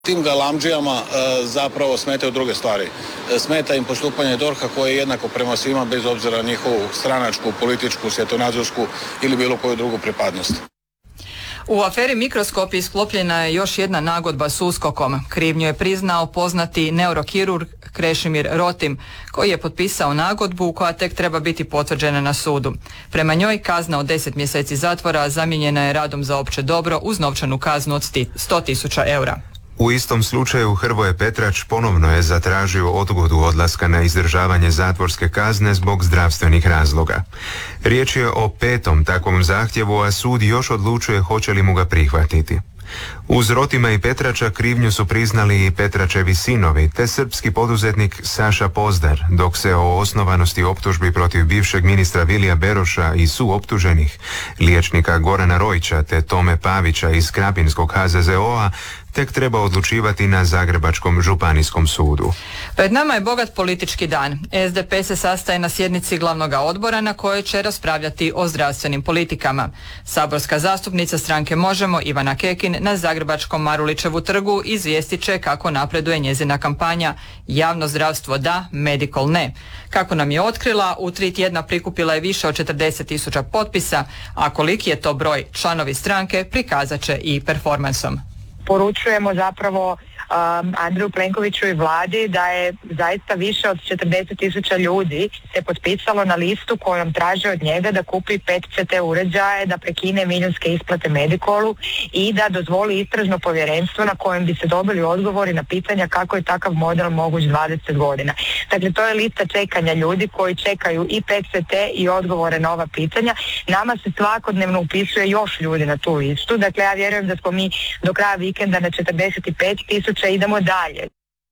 Tim galamdžijama zapravo smetaju druge stvari. Smeta im postupanje DORH-a koje je jednako prema svima bez obzira na njihovu stranačku, političku, svjetonazorsku ili bilo koju drugu pripadnost. U aferi Mikroskopi sklopljena je još jedna nagodba s USKOK-om. Krivnju je priznao poznati neurokirurg Krešimir Rotim, koji je potpisao nagodbu koja tek treba biti potvrđena na sudu. Prema njoj kazna od 10 mjeseci zatvora zamijenjena je radom za opće dobro uz novčanu kaznu od 100.000 eura. U istom slučaju Hrvoje Petrač ponovno je zatražio odgodu odlaska na izdržavanje zatvorske kazne zbog zdravstvenih razloga. Riječ je o 5. takvom zahtjevu, a sud još odlučuje hoće li mu ga prihvatiti. Uz Rotima i Petrača krivnju su priznali i Petračevi sinovi te srpski poduzetnik Saša Pozdar, dok se o osnovanosti optužbi protiv bivšeg ministra Vilija Beroša i suoptuženih liječnika Gorana Rojića te Tome Pavića iz Krapinskog HZZO-a tek treba odlučivati na Zagrebačkom županijskom sudu. Pred nama je bogat politički dan. SDP se sastaje na sjednici glavnog odbora na kojoj će raspravljati o zdravstvenim politikama. Saborska zastupnica stranke Možemo Ivana Kekin na Zagrebačkom Marulićevu trgu izvijestit će kako napreduje njezina kampanja Javno zdravstvo da, medical ne. Kako nam je otkrila, u 3 tjedna prikupila je više od 40.000 potpisa, a koliki je to broj, članovi stranke prikazat će i performansom. Poručujemo zapravo Andreju Plenkoviću i vladi da je zaista više od 40.000 ljudi se potpisalo na listu kojom traže od njega da kupi PET-CT uređaje, da prekine milijunske isplate Medikolu i da dozvoli istražno povjerenstvo na kojem bi se dobili odgovori na pitanja kako je takav model moguć 20 godina. Dakle, to je lista čekanja ljudi koji čekaju i PET-CT i odgovore na ova pitanja. Nama se svakodnevno upisuje još ljudi na tu listu. Dakle, ja vjerujem da smo mi do kraja vikenda na 45.000. Idemo dalje.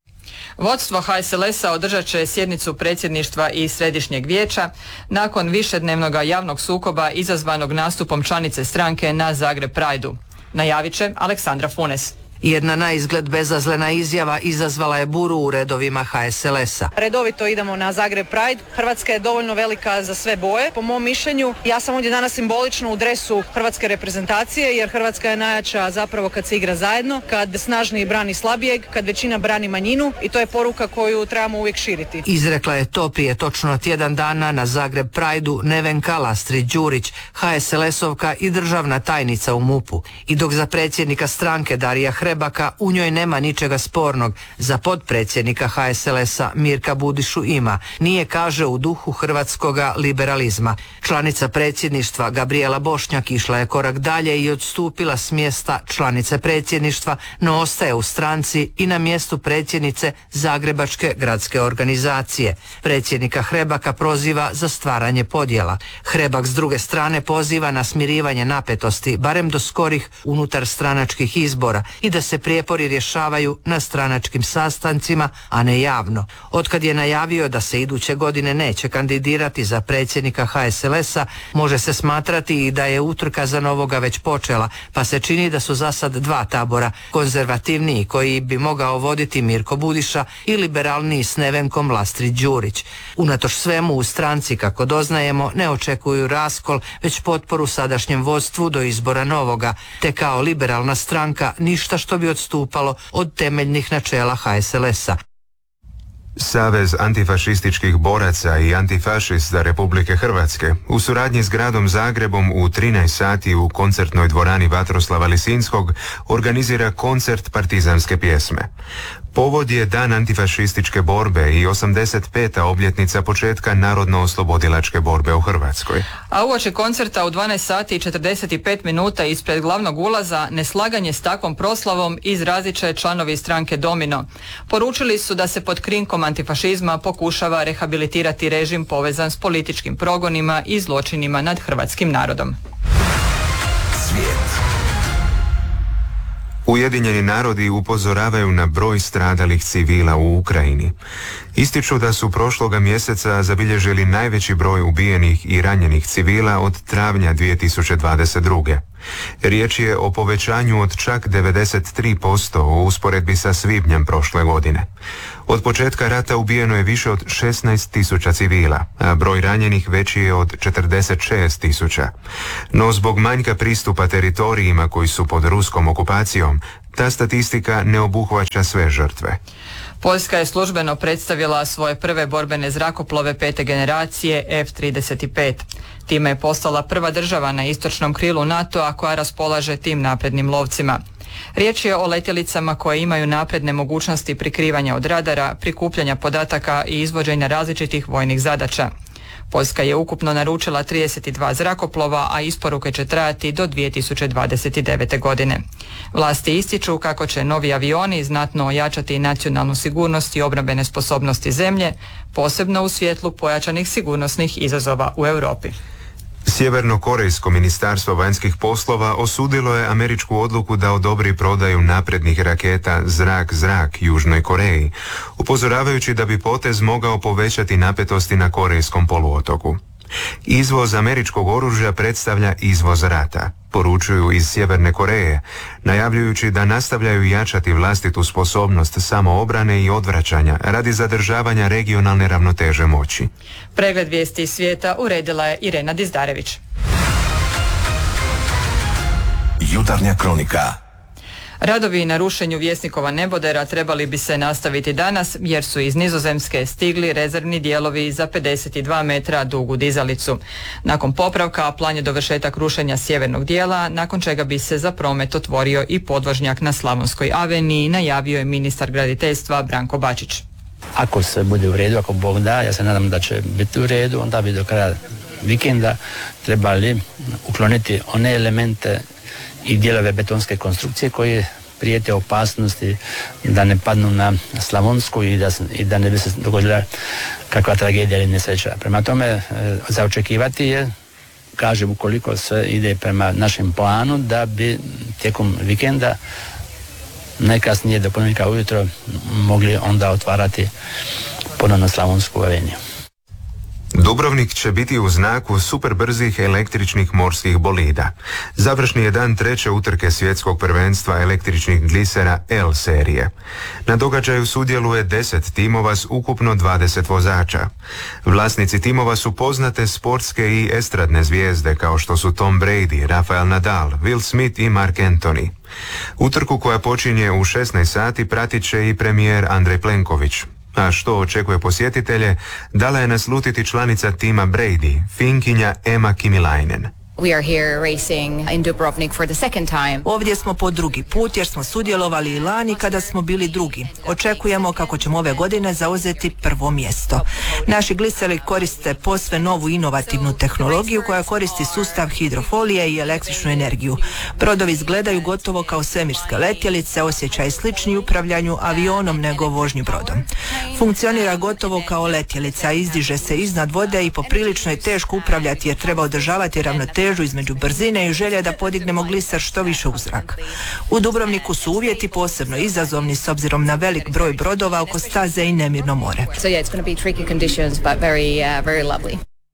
Vodstvo HSLS-a održat će sjednicu predsjedništva i središnjeg vijeća nakon višednevnog javnog sukoba izazvanog nastupom članice stranke na Zagreb Prideu. Najavit će Aleksandra Funes. Jedna na izgled bezazlena izjava izazvala je buru u redovima HSLS-a. Redovito idemo na Zagreb Pride. Hrvatska je dovoljno velika za sve boje. Po mom mišljenju, ja sam ovdje danas simbolično u dresu hrvatske reprezentacije, jer Hrvatska je najjača zapravo kad se igra zajedno, kad snažniji brani slabijeg, kad većina brani manjinu i to je poruka koju trebamo uvijek širiti. Izrekla je to prije točno tjedan dana na Zagreb Prideu Nevenka Lastrid-Đurić, HSLS-ovka i državna tajnica u MUP-u. I dok za predsjednika stranke Darija Hrebaka u njoj nema ničega spornog, za potpredsjednika HSLS-a Mirka Budišu ima, nije, kaže, u duhu hrvatskoga liberalizma. Članica predsjedništva Gabrijela Bošnjak išla je korak dalje i odstupila s mjesta članice predsjedništva, no ostaje u stranci i na mjestu predsjednice Zagrebačke gradske organizacije. Predsjednika Hrebaka proziva za stvaranje podjela. Hrebak s druge strane poziva na smirivanje napetosti, barem do skorih unutar stranačkih izbora, i da se prijepori rješavaju na stranačkim sastancima, a ne javno. Otkad je najavio da se iduće godine neće kandidirati za predsjednika HSLS-a, može se smatrati i da je utrka za novoga već počela, pa se čini da su za sad 2 tabora, konzervativniji koji bi mogao voditi Mirko Budiša i liberalniji s Nevenkom Lastrid-Đurić. Unatoč svemu u stranci, kako doznajemo, ne očekuju raskol, već potporu sadašnjem vodstvu do izbora novoga, te kao liberalna stranka ništa što bi odstupalo od temeljnih načela HSLS-a. Savez antifašističkih boraca i antifašista Republike Hrvatske u suradnji s gradom Zagrebom u 13 sati u koncertnoj dvorani Vatroslava Lisinskog organizira koncert partizanske pjesme. Povod je Dan antifašističke borbe i 85. obljetnica početka narodno-oslobodilačke borbe u Hrvatskoj. A uoči koncerta u 12 sati i 45 minuta ispred glavnog ulaza neslaganje s takvom proslavom izrazit će članovi stranke Domino. Poručili su da se pod krinkom antifašizma pokušava rehabilitirati režim povezan s političkim progonima i zločinima nad hrvatskim narodom. Svijet. Ujedinjeni narodi upozoravaju na broj stradalih civila u Ukrajini. Ističu da su prošloga mjeseca zabilježili najveći broj ubijenih i ranjenih civila od travnja 2022. Riječ je o povećanju od čak 93% u usporedbi sa svibnjem prošle godine. Od početka rata ubijeno je više od 16.000 civila, a broj ranjenih veći je od 46.000. No zbog manjka pristupa teritorijima koji su pod ruskom okupacijom, ta statistika ne obuhvaća sve žrtve. Poljska je službeno predstavila svoje prve borbene zrakoplove 5. generacije F-35. Time je postala prva država na istočnom krilu NATO-a koja raspolaže tim naprednim lovcima. Riječ je o letjelicama koje imaju napredne mogućnosti prikrivanja od radara, prikupljanja podataka i izvođenja različitih vojnih zadaća. Poljska je ukupno naručila 32 zrakoplova, a isporuke će trajati do 2029. godine. Vlasti ističu kako će novi avioni znatno ojačati nacionalnu sigurnost i obrambene sposobnosti zemlje, posebno u svjetlu pojačanih sigurnosnih izazova u Europi. Sjeverno-korejsko ministarstvo vanjskih poslova osudilo je američku odluku da odobri prodaju naprednih raketa zrak-zrak Južnoj Koreji, upozoravajući da bi potez mogao povećati napetosti na Korejskom poluotoku. Izvoz američkog oružja predstavlja izvoz rata, poručuju iz Sjeverne Koreje, najavljujući da nastavljaju jačati vlastitu sposobnost samoobrane i odvraćanja radi zadržavanja regionalne ravnoteže moći. Pregled vijesti iz svijeta uredila je Irena Dizdarević. Jutarnja kronika. Radovi na rušenju Vjesnikova nebodera trebali bi se nastaviti danas jer su iz Nizozemske stigli rezervni dijelovi za 52 metra dugu dizalicu. Nakon popravka plan je dovršetak rušenja sjevernog dijela, nakon čega bi se za promet otvorio i podvožnjak na Slavonskoj aveniji, najavio je ministar graditeljstva Branko Bačić. Ako se bude u redu, ako Bog da, ja se nadam da će biti u redu, onda bi do kraja vikenda trebali ukloniti one elemente i dijelove betonske konstrukcije koje prijete opasnosti da ne padnu na Slavonsku i da ne bi se dogodila kakva tragedija ili nesreća. Prema tome, za očekivati je, kažem, ukoliko sve ide prema našem planu, da bi tijekom vikenda najkasnije do ponedjeljka ujutro mogli onda otvarati ponovno Slavonsku aveniju. Dubrovnik će biti u znaku superbrzih električnih morskih bolida. Završni je dan treće utrke svjetskog prvenstva električnih glisera L serije. Na događaju sudjeluje 10 timova s ukupno 20 vozača. Vlasnici timova su poznate sportske i estradne zvijezde kao što su Tom Brady, Rafael Nadal, Will Smith i Mark Anthony. Utrku koja počinje u 16 sati pratit će i premijer Andrej Plenković. A što očekuje posjetitelje, dala je naslutiti članica tima Brady, Finkinja Emma Kimilainen. We are here racing in Dubrovnik for the second time. Ovdje smo po drugi put jer smo sudjelovali i lani kada smo bili drugi. Očekujemo kako ćemo ove godine zauzeti prvo mjesto. Naši gliseri koriste posve novu inovativnu tehnologiju koja koristi sustav hidrofolije i električnu energiju. Brodovi izgledaju gotovo kao svemirske letjelice, osjećaj slični upravljanju avionom nego vožnji brodom. Funkcionira gotovo kao letjelica, izdiže se iznad vode i poprilično je teško upravljati jer treba održavati ravnotežu između brzine i želje da podignemo gliser što više u zrak. U Dubrovniku su uvjeti posebno izazovni s obzirom na velik broj brodova oko staze i nemirno more. So yeah, it's going to be tricky conditions but very lovely.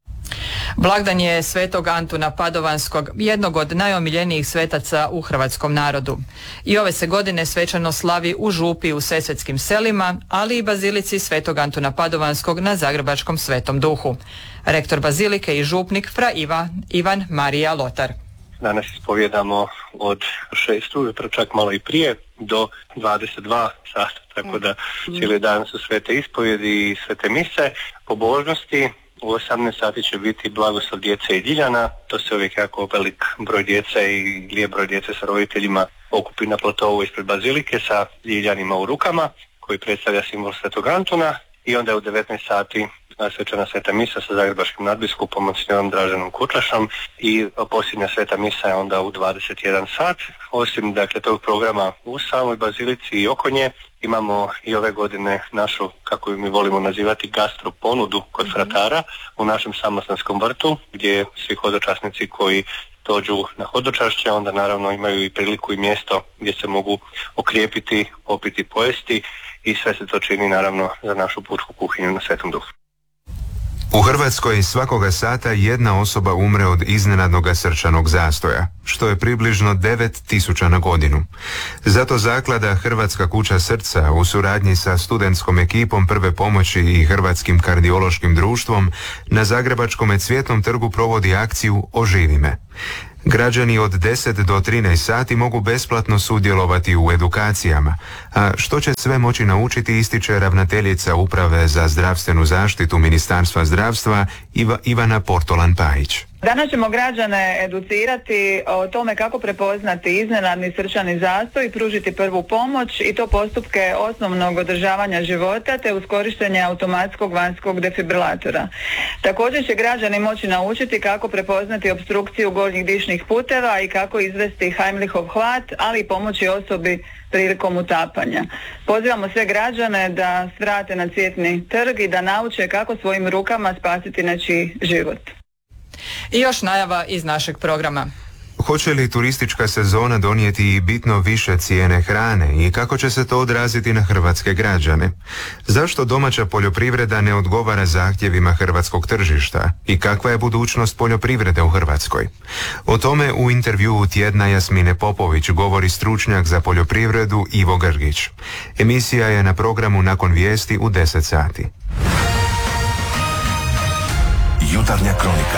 Blagdan je Svetog Antuna Padovanskog, jednog od najomiljenijih svetaca u hrvatskom narodu. I ove se godine svečano slavi u Župi u Sesvetskim selima, ali i bazilici Svetog Antuna Padovanskog na zagrebačkom Svetom Duhu. Rektor bazilike i župnik fra Ivan Marija Lotar. Danas ispovjedamo od 6 ujutro, čak malo i prije, do 22 sata, tako da cijeli dan su svete ispovjedi i svete mise, pobožnosti. U 18 sati će biti blagoslov djece i Diljana, to se uvijek jako velik broj djece i lijep broj djece sa roditeljima okupi na platovu ispred bazilike sa Diljanima u rukama, koji predstavlja simbol Svetog Antuna, i onda je u 19 sati svečana sveta misa sa zagrebačkim nadbiskupom monsignorom Draženom Kutlašom i posljednja sveta misa je onda u 21 sat. Osim dakle tog programa u samoj bazilici i oko nje imamo i ove godine našu, kako ju mi volimo nazivati, gastro ponudu kod fratara u našem Samostanskom vrtu, gdje svi hodočasnici koji dođu na hodočašće onda naravno imaju i priliku i mjesto gdje se mogu okrijepiti, popiti, pojesti i sve se to čini naravno za našu pučku kuhinju na Svetom Duhu. U Hrvatskoj svakoga sata jedna osoba umre od iznenadnog srčanog zastoja, što je približno 9.000 na godinu. Zato zaklada Hrvatska kuća srca u suradnji sa studentskom ekipom prve pomoći i Hrvatskim kardiološkim društvom na Zagrebačkom Cvjetnom trgu provodi akciju Oživi me. Građani od 10 do 13 sati mogu besplatno sudjelovati u edukacijama. A što će sve moći naučiti, ističe ravnateljica Uprave za zdravstvenu zaštitu Ministarstva zdravstva Ivana Portolan-Pajić. Danas ćemo građane educirati o tome kako prepoznati iznenadni srčani zastoj i pružiti prvu pomoć, i to postupke osnovnog održavanja života te uz korištenje automatskog vanjskog defibrilatora. Također će građani moći naučiti kako prepoznati opstrukciju gornjih dišnih puteva i kako izvesti Heimlichov hlad, ali i pomoći osobi prilikom utapanja. Pozivamo sve građane da svrate na Cvjetni trg i da nauče kako svojim rukama spasiti nečiji život. I još najava iz našeg programa. Hoće li turistička sezona donijeti i bitno više cijene hrane i kako će se to odraziti na hrvatske građane? Zašto domaća poljoprivreda ne odgovara zahtjevima hrvatskog tržišta i kakva je budućnost poljoprivrede u Hrvatskoj? O tome u intervjuu tjedna Jasmine Popović govori stručnjak za poljoprivredu Ivo Grgić. Emisija je na programu nakon vijesti u 10 sati. Jutarnja kronika.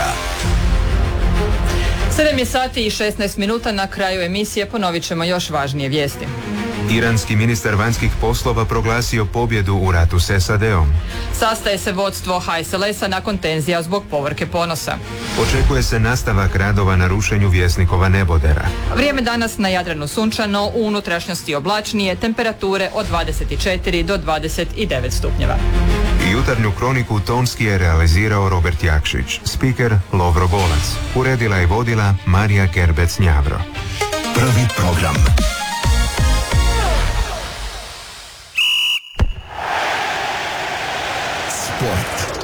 7 je sati i 16 minuta, na kraju emisije ponovit ćemo još važnije vijesti. Iranski ministar vanjskih poslova proglasio pobjedu u ratu s SAD-om. Sastaje se vodstvo HSLS-a nakon tenzija zbog Povorke Ponosa. Očekuje se nastavak radova na rušenju Vjesnikova nebodera. Vrijeme danas na Jadranu sunčano, u unutrašnjosti oblačnije, temperature od 24 do 29 stupnjeva. Jutarnju kroniku tonski je realizirao Robert Jakšić, spiker Lovro Golac. Uredila i vodila Marija Kerbec-Njavro. Prvi program. Sport.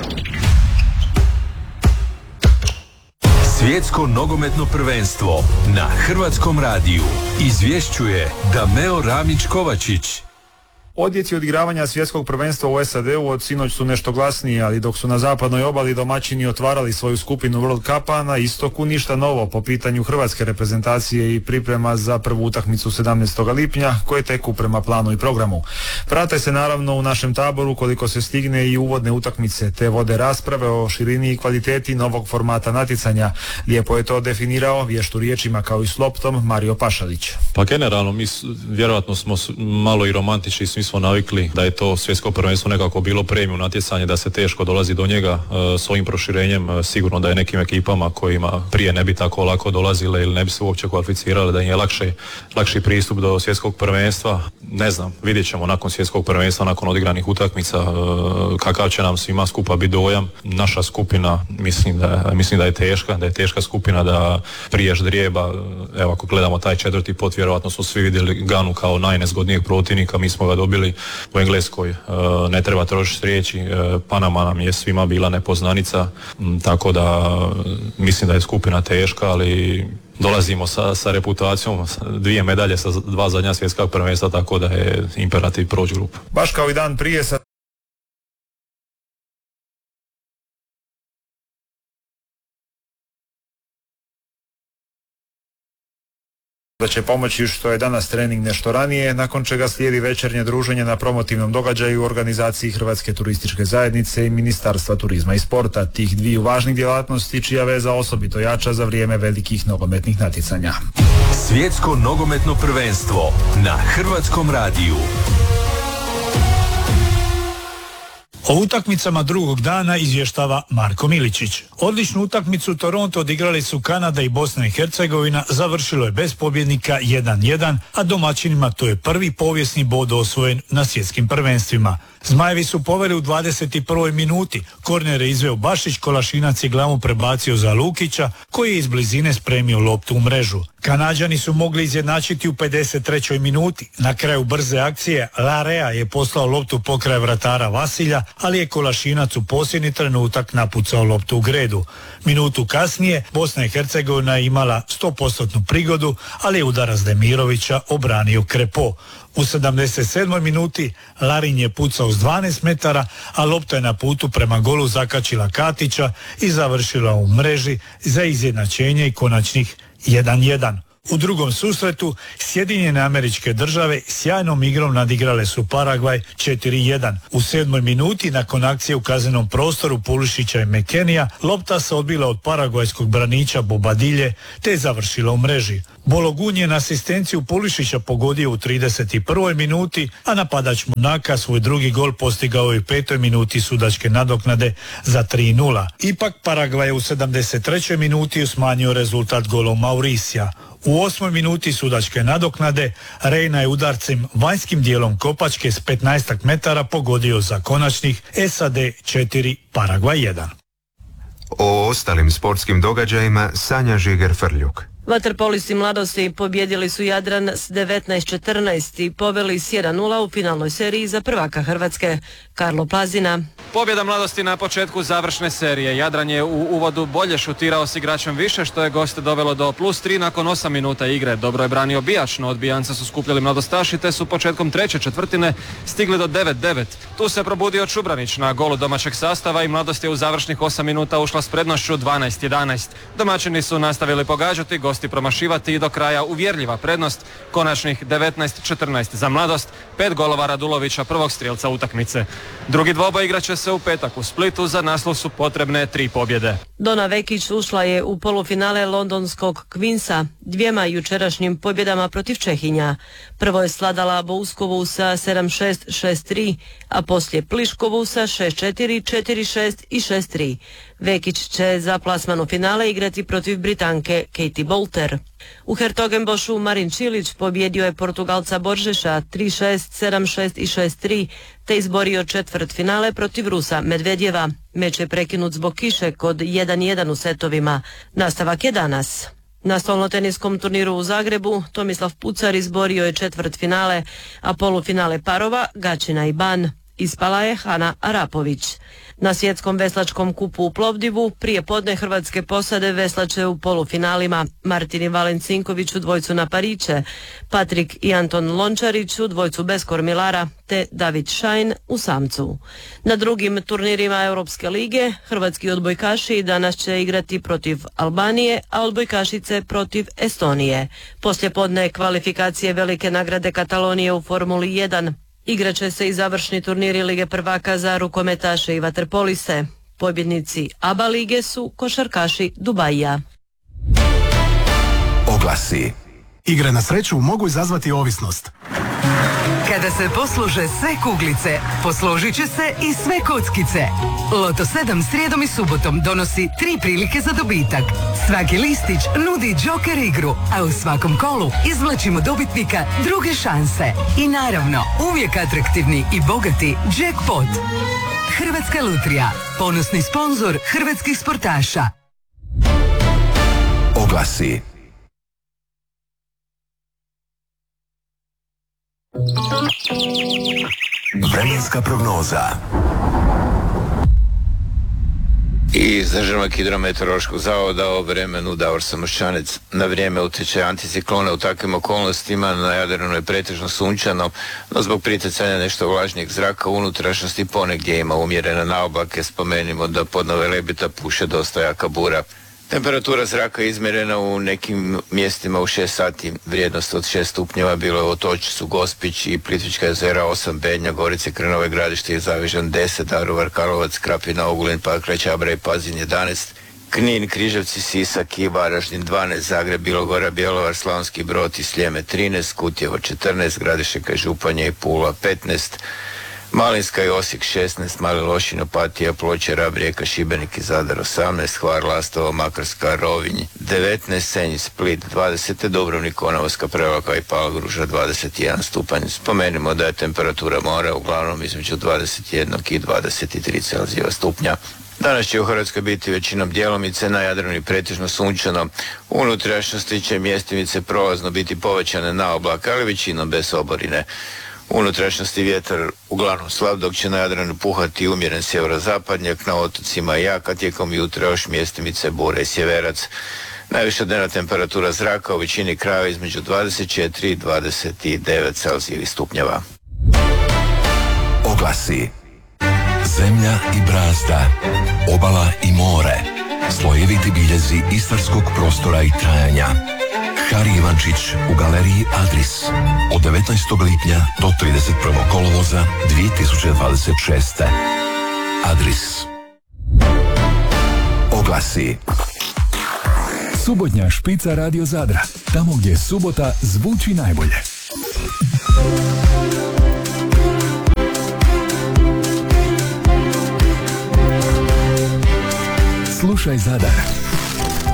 Svjetsko nogometno prvenstvo na Hrvatskom radiju izvješćuje Dameo Ramić-Kovačić. Odjeci odigravanja svjetskog prvenstva u SAD-u od sinoć su nešto glasniji, ali dok su na zapadnoj obali domaćini otvarali svoju skupinu World Cupa, na istoku ništa novo po pitanju hrvatske reprezentacije i priprema za prvu utakmicu 17. lipnja, koje teku prema planu i programu. Prate se naravno u našem taboru koliko se stigne i uvodne utakmice, te vode rasprave o širini i kvaliteti novog formata natjecanja. Lijepo je to definirao vještu riječima kao i s loptom Mario Pašalić. Pa generalno mi vjerojatno smo malo i romantični, svi smo navikli da je to svjetsko prvenstvo nekako bilo premium natjecanje, da se teško dolazi do njega. S ovim proširenjem sigurno da je nekim ekipama kojima prije ne bi tako lako dolazile ili ne bi se uopće kvalificirale, da im je lakši pristup do svjetskog prvenstva. Ne znam, vidjet ćemo nakon svjetskog prvenstva, nakon odigranih utakmica, kakav će nam svima skupa biti dojam. Naša skupina mislim da je teška skupina, da prije ždrijeba, evo ako gledamo taj četvrti pot, vjerojatno smo svi vidjeli Ganu kao najnezgodnijeg protivnika, mi smo ga dobili u Engleskoj, ne treba trošiti riječi, Panama nam je svima bila nepoznanica, tako da mislim da je skupina teška, ali dolazimo sa reputacijom, 2 medalje sa 2 zadnja svjetska prvenstva, tako da je imperativ proći grupu. Baš kao i dan prije da će pomoći što je danas trening nešto ranije, nakon čega slijedi večernje druženje na promotivnom događaju u organizaciji Hrvatske turističke zajednice i Ministarstva turizma i sporta, tih dviju važnih djelatnosti čija veza osobito jača za vrijeme velikih nogometnih natjecanja. Svjetsko nogometno prvenstvo na Hrvatskom radiju. O utakmicama drugog dana izvještava Marko Miličić. Odličnu utakmicu Toronto odigrali su Kanada i Bosna i Hercegovina, završilo je bez pobjednika 1-1, a domaćinima to je prvi povijesni bod osvojen na svjetskim prvenstvima. Zmajevi su poveli u 21. minuti, korner je izveo Bašić, Kolašinac je glavom prebacio za Lukića, koji je iz blizine spremio loptu u mrežu. Kanađani su mogli izjednačiti u 53. minuti. Na kraju brze akcije Larea je poslao loptu pokraj vratara Vasilja, ali je Kolašinac u posljednji trenutak napucao loptu u gredu. Minutu kasnije Bosna i Hercegovina je imala 100% prigodu, ali je udarac Demirovića obranio Krepo. U 77. minuti Larin je pucao s 12 metara, a lopta je na putu prema golu zakačila Katića i završila u mreži za izjednačenje i konačnih 1-1. U drugom susretu Sjedinjene Američke Države sjajnom igrom nadigrale su Paragvaj 4-1. U 7. minuti nakon akcije u kaznenom prostoru Pulišića i Mekenija lopta se odbila od paragvajskog braniča Bobadilje te je završila u mreži. Bologun je na asistenciju Pulišića pogodio u 31. minuti, a napadač Monaka svoj drugi gol postigao je u 5. minuti sudačke nadoknade za 3-0. Ipak Paragvaj je u 73. minuti smanjio rezultat golom Mauricija. U 8. minuti sudačke nadoknade Rejna je udarcem vanjskim dijelom kopačke s 15 metara pogodio za konačnih SAD 4, Paragvaj 1. O ostalim sportskim događajima Sanja Žiger-Frljuk. Vaterpolisti mladosti pobjedili su Jadran s 19-14 i poveli s 1-0 u finalnoj seriji za prvaka Hrvatske. Karlo Plazina. Pobjeda mladosti na početku završne serije. Jadran je u uvodu bolje šutirao s igračem više, što je goste dovelo do +3 nakon 8 minuta igre. Dobro je branio Bijač, no od Bijanca su skupljali mladostaši te su početkom treće četvrtine stigli do 9-9. Tu se probudio Čubranić na golu domaćeg sastava i mladost je u završnih 8 minuta ušla s prednošću 12-11. Domaćini su nastavili pogađati, gosti promašivati i do kraja uvjerljiva prednost, konačnih 19-14 za mladost, 5 golova Radulovića, prvog strijelca utakmice. Drugi dvoboj igraće se u petak u Splitu, za naslov su potrebne 3 pobjede. Dona Vekić ušla je u polufinale londonskog Queensa 2 jučerašnjim pobjedama protiv Čehinja. Prvo je sladala Bouskovu sa 7-6, 6-3, a poslije Pliškovu sa 6-4, 4-6 i 6-3. Vekić će za plasman u finale igrati protiv Britanke Katie Boulter. U Hertogenbošu Marin Čilić pobjedio je Portugalca Boržeša 3-6, 7-6 i 6-3, te izborio četvrtfinale protiv Rusa Medvedjeva. Meč je prekinut zbog kiše kod 1-1 u setovima. Nastavak je danas. Na stolnoteniskom turniru u Zagrebu Tomislav Pucar izborio je četvrtfinale, a polufinale parova Gačina i Ban. Ispala je Hana Arapović. Na svjetskom veslačkom kupu u Plovdivu prije podne hrvatske posade veslače u polufinalima. Martin i Valen Cinković u dvojcu na pariće, Patrik i Anton Lončarić u dvojcu bez kormilara, te David Šajn u samcu. Na drugim turnirima Europske lige hrvatski odbojkaši danas će igrati protiv Albanije, a odbojkašice protiv Estonije. Poslijepodne kvalifikacije velike nagrade Katalonije u Formuli 1. Igraće se i završni turniri Lige prvaka za rukometaše i vaterpoliste. Pobjednici ABA lige su košarkaši Dubaija. Oglasi. Igre na sreću mogu izazvati ovisnost. Kada se posluže sve kuglice, posložit će se i sve kockice. Loto 7 srijedom i subotom donosi 3 prilike za dobitak. Svaki listić nudi džoker igru, a u svakom kolu izvlačimo dobitnika druge šanse. I naravno, uvijek atraktivni i bogati jackpot. Hrvatska lutrija, ponosni sponzor hrvatskih sportaša. Oglasi. Vremenska prognoza. Iz Državnog hidrometeorološkog zavoda o vremenu Davor Samoščanec. Na vrijeme utječe anticiklona u takvim okolnostima, na Jadranu je pretežno sunčano, no zbog pritjecanja nešto vlažnijeg zraka u unutrašnjosti ponegdje ima umjerene naoblake. Spomenimo da pod Nove Lebita puše dosta jaka bura. Temperatura zraka je izmjerena u nekim mjestima u 6 sati. Vrijednost od 6 stupnjeva bilo je u Otočcu, Gospić i Plitvička jezera 8, Bednja, Gorice, Krnove, Gradište i Zavižan 10, Daruvar, Karlovac, Krapina, Ogulin, Pakrac, Čabre i Pazin 11, Knin, Križevci, Sisak i Varaždin 12, Zagreb, Bilogora, Bjelovar, Slavonski Brod i Sljeme 13, Kutjevo 14, Gradišćaka, Županja i Pula 15, Malinska i Osijek 16, Mali Lošinj, Opatija, Ploče, Rab, Rijeka, Šibenik i Zadar 18, Hvar, Lastovo, Makarska, Rovinj 19, Senj, Split 20, Dubrovnik, Konavolska, Prevlaka i Palagruža 21 stupanj. Spomenimo da je temperatura mora uglavnom između 21 i 23 Celzijeva stupnja. Danas će u Hrvatskoj biti većinom djelomice, na Jadranu pretežno sunčano. U unutrašnjosti će mjestimice prolazno biti povećane na oblake, ali većinom bez oborine. U unutrašnjosti vjetar uglavnom slab, dok će na Jadranu puhati umjeren sjeverozapadnjak, na otocima jaka, tijekom jutra još mjestimice bure i sjeverac. Najviša dnevna temperatura zraka u većini krajeva između 24 i 29 Celzijevih stupnjeva. Oglasi. Zemlja i brazda, obala i more, slojeviti biljezi istarskog prostora i trajanja. Hari Ivančić u galeriji Adris od 19. lipnja do 31. kolovoza 2026. Adris. Oglasi. Subotnja špica Radio Zadra. Tamo gdje subota zvuči najbolje. Slušaj Zadar.